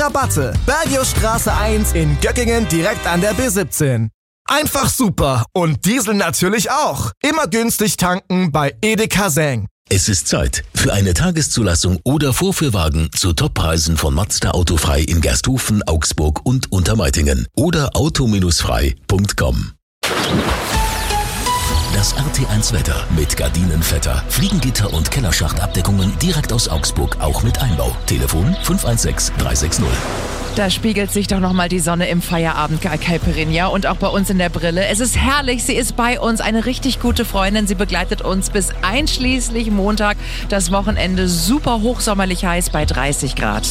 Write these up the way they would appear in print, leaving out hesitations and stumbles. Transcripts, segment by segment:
Rabatte. Bergiusstraße 1 in Göckingen direkt an der B17. Einfach super und Diesel natürlich auch. Immer günstig tanken bei Edeka Seng. Es ist Zeit für eine Tageszulassung oder Vorführwagen zu Toppreisen von Mazda Autofrei in Gersthofen, Augsburg und Untermeitingen oder auto-frei.com. Das RT1 Wetter mit Gardinenvetter, Fliegengitter und Kellerschachtabdeckungen direkt aus Augsburg, auch mit Einbau. Telefon 516 360. Da spiegelt sich doch nochmal die Sonne im Feierabend, Caipirinha, und auch bei uns in der Brille. Es ist herrlich, sie ist bei uns, eine richtig gute Freundin. Sie begleitet uns bis einschließlich Montag. Das Wochenende super hochsommerlich heiß bei 30 Grad.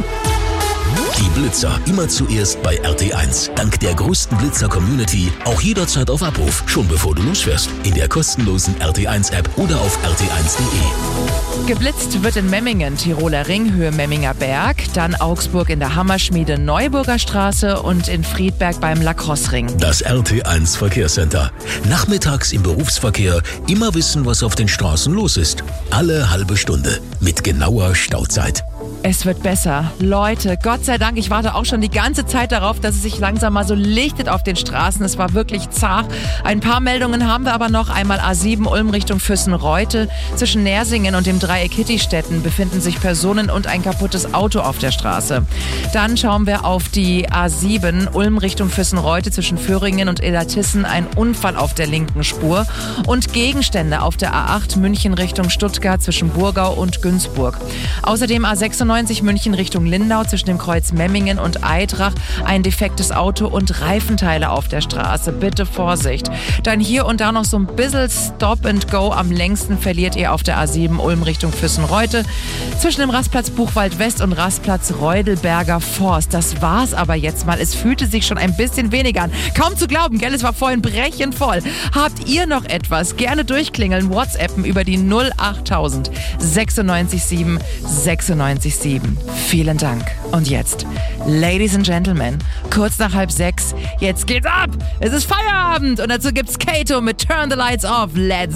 Die Blitzer immer zuerst bei RT1. Dank der größten Blitzer-Community auch jederzeit auf Abruf, schon bevor du losfährst. In der kostenlosen RT1-App oder auf rt1.de. Geblitzt wird in Memmingen, Tiroler Ring, Höhe Memminger Berg, dann Augsburg in der Hammerschmiede Neuburger Straße und in Friedberg beim Lacrosse-Ring. Das RT1 Verkehrscenter. Nachmittags im Berufsverkehr immer wissen, was auf den Straßen los ist. Alle halbe Stunde mit genauer Stauzeit. Es wird besser. Leute, Gott sei Dank, ich warte auch schon die ganze Zeit darauf, dass es sich langsam mal so lichtet auf den Straßen. Es war wirklich zart. Ein paar Meldungen haben wir aber noch. Einmal A7 Ulm Richtung Füssen-Reute. Zwischen Nersingen und dem Dreieck Hittistetten befinden sich Personen und ein kaputtes Auto auf der Straße. Dann schauen wir auf die A7 Ulm Richtung Füssen-Reute. Zwischen Föhringen und Illertissen ein Unfall auf der linken Spur. Und Gegenstände auf der A8 München Richtung Stuttgart zwischen Burgau und Günzburg. Außerdem A96 München Richtung Lindau zwischen dem Kreuz Memmingen und Eitrach ein defektes Auto und Reifenteile auf der Straße. Bitte Vorsicht. Dann hier und da noch so ein bisschen Stop and Go. Am längsten verliert ihr auf der A7 Ulm Richtung Füssen-Reute zwischen dem Rastplatz Buchwald West und Rastplatz Reudelberger Forst. Das war's aber jetzt mal. Es fühlte sich schon ein bisschen weniger an. Kaum zu glauben, gell? Es war vorhin brechend voll. Habt ihr noch etwas? Gerne durchklingeln, WhatsAppen über die 08000 96 7 96 7. Vielen Dank. Und jetzt, Ladies and Gentlemen, kurz nach 5:30, jetzt geht's ab! Es ist Feierabend und dazu gibt's Kato mit Turn the Lights Off. Let's